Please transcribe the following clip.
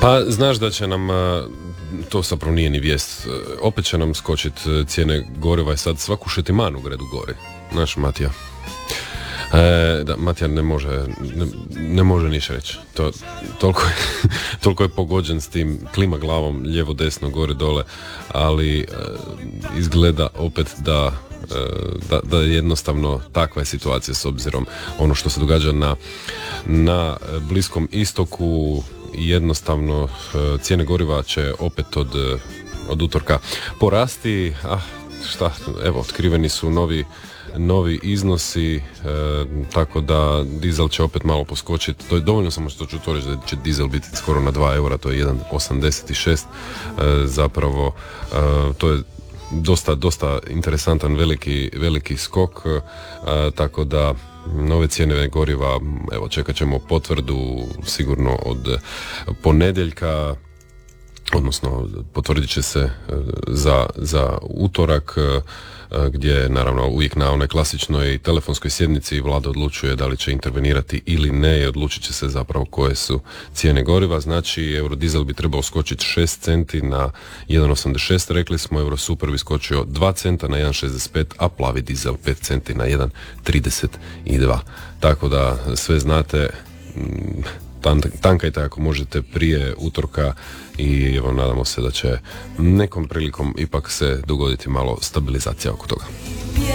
Pa znaš da će nam, to zapravo nije ni vijest, opet će nam skočiti cijene goriva i sad svaku šetimanu gredu gori. Znaš, Matija. Da, Matija ne može ništa reći. Toliko je pogođen s tim, klima glavom lijevo, desno, gore, dole, ali izgleda opet da jednostavno takva je situacija s obzirom ono što se događa na Bliskom istoku. Jednostavno cijene goriva će opet od utorka porasti. Šta, evo, otkriveni su novi iznosi, tako da dizel će opet malo poskočiti. To je dovoljno, samo što ću to reći da će dizel biti skoro na 2 eura, to je 1,86. Zapravo to je dosta interesantan veliki skok, tako da nove cijene goriva, evo, čekat ćemo potvrdu sigurno od ponedjeljka, odnosno potvrdit će se za utorak, gdje naravno uvijek na onoj klasičnoj telefonskoj sjednici Vlada odlučuje da li će intervenirati ili ne i odlučit će se zapravo koje su cijene goriva. Znači, eurodizel bi trebao skočiti 6 centi na 1,86, rekli smo, eurosuper bi skočio 2 centa na 1,65, a plavi dizel 5 centi na 1,32. Tako da sve znate, tankajte ako možete prije utorka i evo, nadamo se da će nekom prilikom ipak se dogoditi malo stabilizacija oko toga.